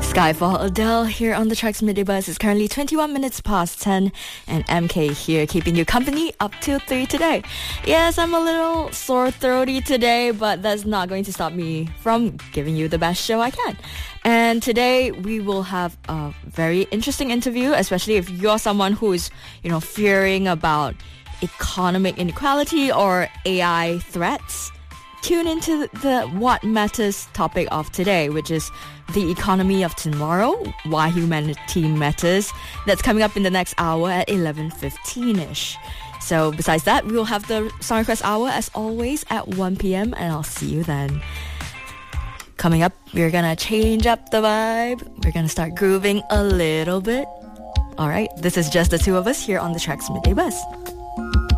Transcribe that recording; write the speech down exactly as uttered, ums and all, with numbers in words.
Skyfall, Adele here on the Trax Midday Bus. It's currently twenty-one minutes past ten, and M K here keeping you company up till three today. Yes, I'm a little sore throaty today, but that's not going to stop me from giving you the best show I can. And today we will have a very interesting interview, especially if you're someone who is, you know, fearing about economic inequality or A I threats. Tune into the What Matters topic of today, which is the economy of tomorrow, why humanity matters. That's coming up in the next hour at eleven fifteen-ish. So besides that, we'll have the Song Request Hour as always at one p.m. and I'll see you then. Coming up, we're gonna change up the vibe. We're gonna start grooving a little bit. Alright, this is just the two of us here on the Trax Midday Bus.